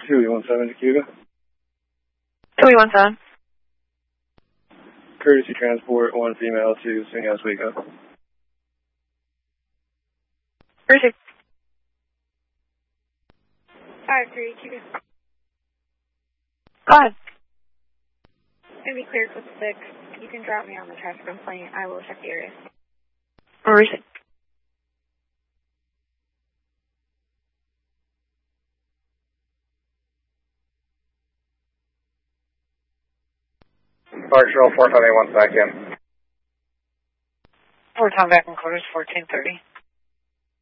2E17 Tequila. 2E17. Courtesy transport, one female to St. Oswego. Courtesy. 532. Go ahead. Going to be cleared for 6. You can drop me on the traffic complaint. I will check the area. Courtesy. Park Shell 478 1 second. 4 Tom back in quarters, 1430.